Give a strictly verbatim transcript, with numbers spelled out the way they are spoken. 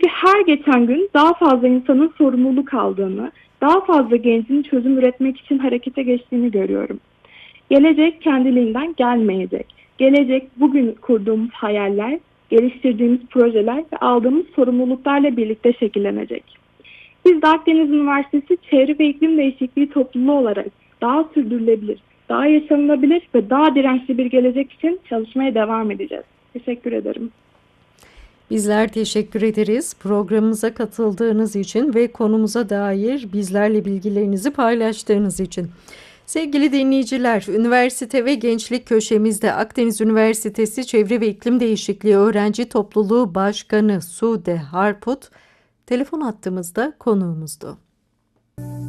Çünkü her geçen gün daha fazla insanın sorumluluk aldığını, daha fazla gencin çözüm üretmek için harekete geçtiğini görüyorum. Gelecek kendiliğinden gelmeyecek. Gelecek bugün kurduğumuz hayaller, geliştirdiğimiz projeler ve aldığımız sorumluluklarla birlikte şekillenecek. Biz de Akdeniz Üniversitesi Çevre ve İklim Değişikliği Topluluğu olarak daha sürdürülebilir, daha yaşanılabilir ve daha dirençli bir gelecek için çalışmaya devam edeceğiz. Teşekkür ederim. Bizler teşekkür ederiz programımıza katıldığınız için ve konumuza dair bizlerle bilgilerinizi paylaştığınız için. Sevgili dinleyiciler, üniversite ve gençlik köşemizde Akdeniz Üniversitesi Çevre ve İklim Değişikliği Öğrenci Topluluğu Başkanı Sude Harput telefon hattımızda konuğumuzdu.